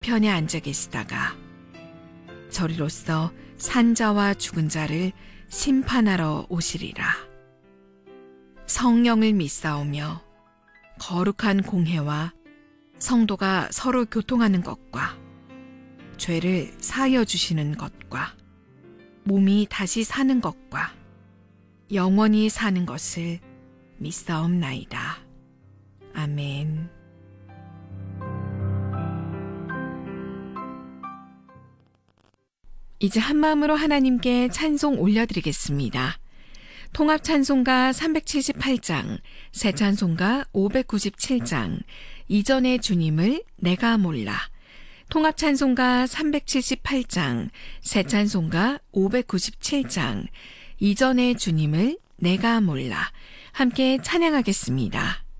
편에 앉아 계시다가 저리로서 산자와 죽은 자를 심판하러 오시리라. 성령을 믿사오며 거룩한 공회와 성도가 서로 교통하는 것과 죄를 사하여 주시는 것과 몸이 다시 사는 것과 영원히 사는 것을 믿사옵나이다. 아멘. 이제 한마음으로 하나님께 찬송 올려드리겠습니다. 통합찬송가 378장, 새찬송가 597장, 이전의 주님을 내가 몰라. 통합찬송가 378장, 새찬송가 597장, 이전의 주님을 내가 몰라. 함께 찬양하겠습니다.